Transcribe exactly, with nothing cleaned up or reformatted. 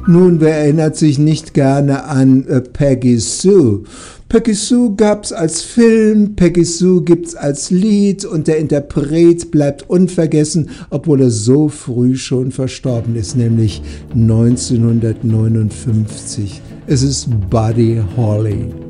Nun, wer erinnert sich nicht gerne an äh, Peggy Sue? Peggy Sue gab's als Film, Peggy Sue gibt's als Lied und der Interpret bleibt unvergessen, obwohl er so früh schon verstorben ist, nämlich neunzehnhundertneunundfünfzig. Es ist Buddy Holly.